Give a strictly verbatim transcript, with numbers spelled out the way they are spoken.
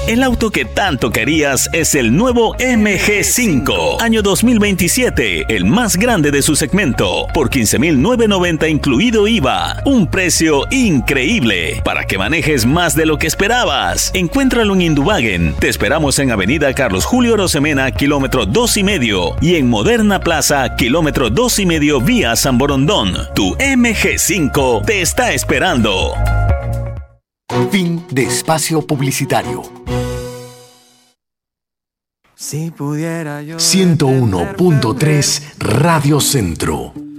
El auto que tanto querías es el nuevo M G cinco, año dos mil veintisiete, el más grande de su segmento, por quince mil novecientos noventa incluido I V A. Un precio increíble para que manejes más de lo que esperabas. Encuéntralo en Induwagen. Te esperamos en Avenida Carlos Julio Rosemena, kilómetro dos y medio, y en Moderna Plaza, kilómetro dos y medio vía San Borondón. Tu M G cinco te está esperando. Fin de espacio publicitario. Si pudiera yo ciento uno punto tres Radio Centro.